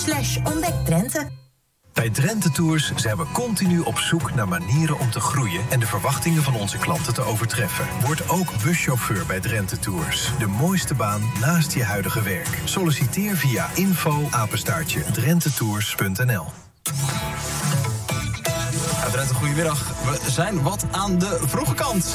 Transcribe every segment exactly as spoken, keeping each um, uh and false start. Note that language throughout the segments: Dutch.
slash ontdek Drenthe. Bij Drenthe Tours zijn we continu op zoek naar manieren om te groeien en de verwachtingen van onze klanten te overtreffen. Word ook buschauffeur bij Drenthe Tours. De mooiste baan naast je huidige werk. Solliciteer via info apenstaartje drentetours punt n l. Nou, Drenthe, goedemiddag. We zijn wat aan de vroege kant.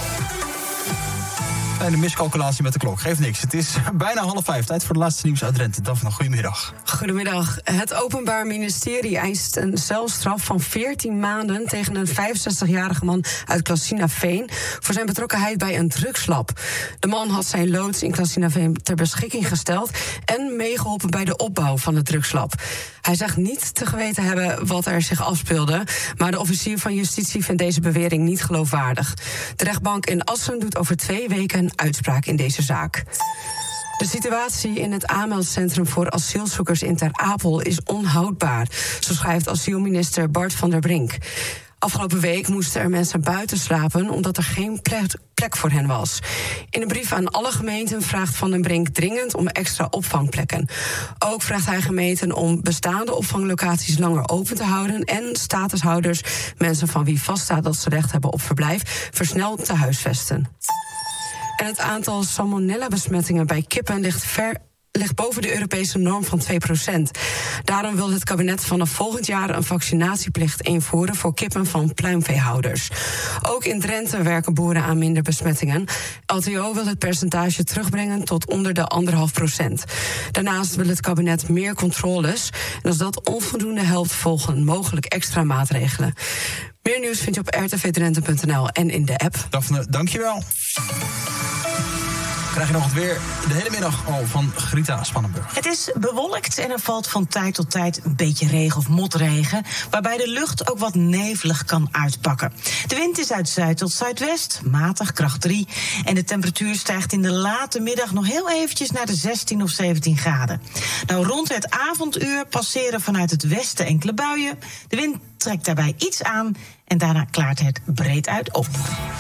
En een miscalculatie met de klok. Geeft niks. Het is bijna half vijf. Tijd voor de laatste nieuws uit Drenthe. Daphne, goedemiddag. Goedemiddag. Het Openbaar Ministerie eist een celstraf van veertien maanden... tegen een vijfenzestigjarige man uit Klasinaveen... voor zijn betrokkenheid bij een drugslab. De man had zijn loods in Klasinaveen ter beschikking gesteld... en meegeholpen bij de opbouw van het drugslab. Hij zegt niet te geweten hebben wat er zich afspeelde... maar de officier van justitie vindt deze bewering niet geloofwaardig. De rechtbank in Assen doet over twee weken een uitspraak in deze zaak. De situatie in het aanmeldcentrum voor asielzoekers in Ter Apel is onhoudbaar, zo schrijft asielminister Bart van der Brink. Afgelopen week moesten er mensen buiten slapen omdat er geen plek voor hen was. In een brief aan alle gemeenten vraagt Van den Brink dringend om extra opvangplekken. Ook vraagt hij gemeenten om bestaande opvanglocaties langer open te houden en statushouders, mensen van wie vaststaat dat ze recht hebben op verblijf, versneld te huisvesten. En het aantal salmonella-besmettingen bij kippen ligt ver ligt boven de Europese norm van twee procent. Daarom wil het kabinet vanaf volgend jaar een vaccinatieplicht invoeren voor kippen van pluimveehouders. Ook in Drenthe werken boeren aan minder besmettingen. L T O wil het percentage terugbrengen tot onder de anderhalf procent. Daarnaast wil het kabinet meer controles. En als dat onvoldoende helpt, volgen mogelijk extra maatregelen. Meer nieuws vind je op r t v drenthe punt n l en in de app. Daphne, dankjewel. Krijg je nog het weer de hele middag al van Grita Spannenburg. Het is bewolkt en er valt van tijd tot tijd een beetje regen of motregen, waarbij de lucht ook wat nevelig kan uitpakken. De wind is uit zuid tot zuidwest, matig, kracht drie. En de temperatuur stijgt in de late middag nog heel eventjes naar de zestien of zeventien graden. Nou, rond het avonduur passeren vanuit het westen enkele buien. De wind trekt daarbij iets aan en daarna klaart het breed uit op.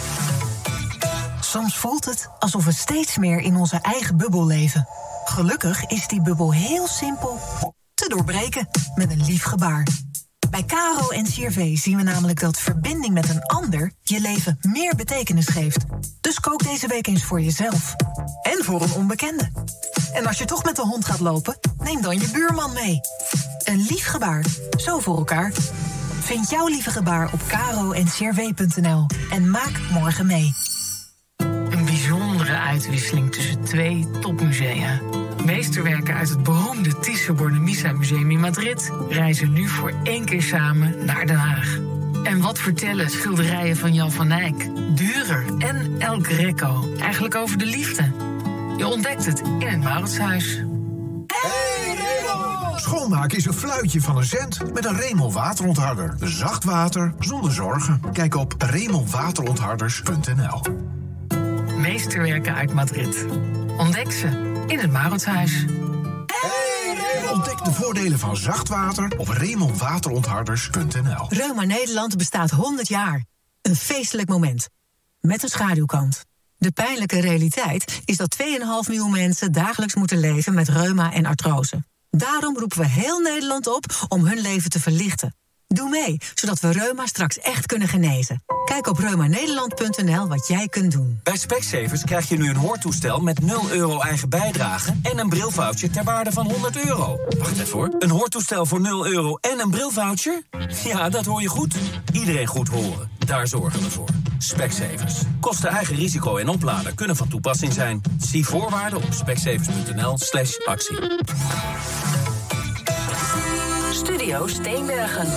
Soms voelt het alsof we steeds meer in onze eigen bubbel leven. Gelukkig is die bubbel heel simpel te doorbreken met een lief gebaar. Bij Caro en C R V zien we namelijk dat verbinding met een ander je leven meer betekenis geeft. Dus kook deze week eens voor jezelf. En voor een onbekende. En als je toch met de hond gaat lopen, neem dan je buurman mee. Een lief gebaar, zo voor elkaar. Vind jouw lieve gebaar op caro en c r v punt n l en maak morgen mee. Een bijzondere uitwisseling tussen twee topmusea. Meesterwerken uit het beroemde Thyssen-Bornemisza Museum in Madrid reizen nu voor één keer samen naar Den Haag. En wat vertellen schilderijen van Jan van Eyck, Dürer en El Greco eigenlijk over de liefde? Je ontdekt het in het Mauritshuis. Hey Remel! Schoonmaken is een fluitje van een cent met een Remel waterontharder. Zacht water zonder zorgen. Kijk op remelwaterontharders punt n l. Meesterwerken uit Madrid. Ontdek ze in het Mauritshuis. Hey Remel! Ontdek de voordelen van zacht water op remelwaterontharders punt n l. Reuma Nederland bestaat honderd jaar. Een feestelijk moment. Met een schaduwkant. De pijnlijke realiteit is dat twee komma vijf miljoen mensen dagelijks moeten leven met reuma en artrose. Daarom roepen we heel Nederland op om hun leven te verlichten. Doe mee, zodat we reuma straks echt kunnen genezen. Kijk op reuma nederland punt n l wat jij kunt doen. Bij Specsavers krijg je nu een hoortoestel met nul euro eigen bijdrage en een brilvoucher ter waarde van honderd euro. Wacht even hoor. Een hoortoestel voor nul euro en een brilvoucher? Ja, dat hoor je goed. Iedereen goed horen. Daar zorgen we voor. Specsavers. Kosten eigen risico en oplader kunnen van toepassing zijn. Zie voorwaarden op specsavers punt n l slash actie. Studio Steenbergen.